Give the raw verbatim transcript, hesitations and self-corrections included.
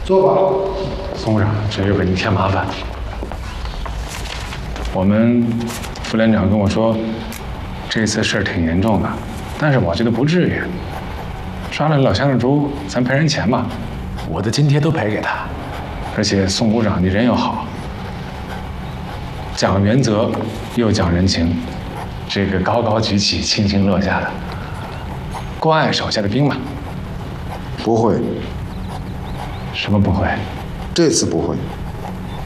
坐吧。 宋部长，这又给您添麻烦。我们副连长跟我说，这次事儿挺严重的，但是我觉得不至于。抓了老乡的猪，咱赔人钱嘛，我的津贴都赔给他。而且宋部长你人又好，讲原则又讲人情，这个高高举起，轻轻落下的，关爱手下的兵嘛。 不会。 什么不会？ 这次不会。